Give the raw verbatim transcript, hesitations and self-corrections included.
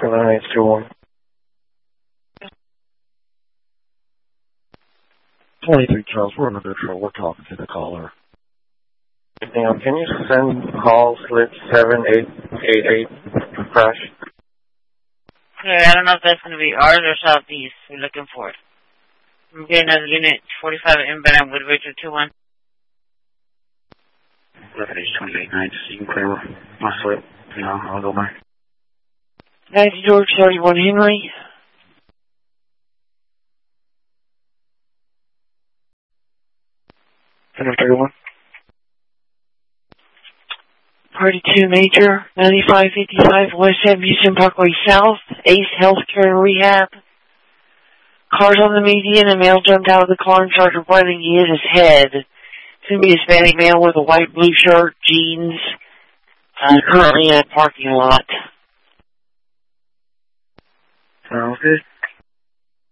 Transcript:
for nine eight two one. twenty-three Charles, we're under control. We're talking to the caller. Now, can you send call slip seven eight eight eight to crash? Okay, I don't know if that's going to be ours or Southeast. We're looking for it. I'm getting another unit, forty-five inbound. I'm with Richard two one. eleven H twenty-eight nine, so you can clear my slip. You know, I'll go back. ninety George thirty-one Henry. Henry thirty-one. Party two Major, ninety-five fifty-five West Houston Parkway South, Ace Healthcare and Rehab. Cars on the median, a male jumped out of the car and started running. He hit his head. It's going to be a Hispanic male with a white blue shirt, jeans, uh, currently in a parking lot. Sounds good.